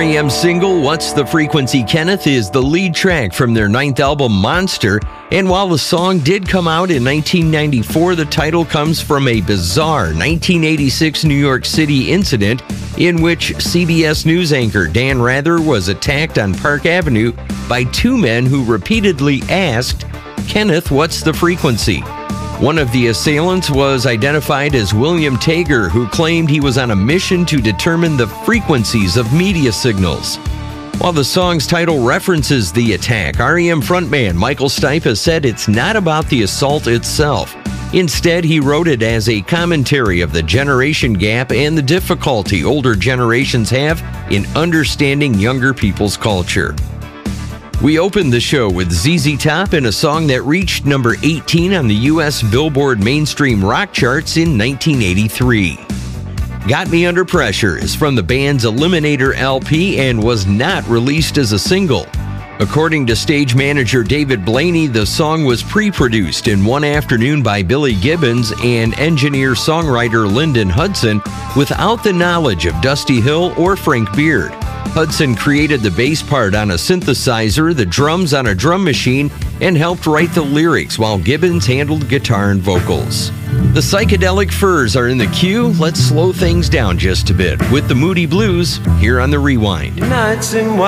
REM single What's the Frequency Kenneth is the lead track from their 9th album Monster, and while the song did come out in 1994, the title comes from a bizarre 1986 New York City incident in which CBS News anchor Dan Rather was attacked on Park Avenue by two men who repeatedly asked, "Kenneth, what's the frequency?" One of the assailants was identified as William Tager, who claimed he was on a mission to determine the frequencies of media signals. While the song's title references the attack, REM frontman Michael Stipe has said it's not about the assault itself. Instead, he wrote it as a commentary of the generation gap and the difficulty older generations have in understanding younger people's culture. We opened the show with ZZ Top in a song that reached number 18 on the U.S. Billboard mainstream rock charts in 1983. Got Me Under Pressure is from the band's Eliminator LP and was not released as a single. According to stage manager David Blaney, the song was pre-produced in one afternoon by Billy Gibbons and engineer-songwriter Lyndon Hudson without the knowledge of Dusty Hill or Frank Beard. Hudson created the bass part on a synthesizer, the drums on a drum machine, and helped write the lyrics while Gibbons handled guitar and vocals. The Psychedelic Furs are in the queue. Let's slow things down just a bit with the Moody Blues here on The Rewind. Nights in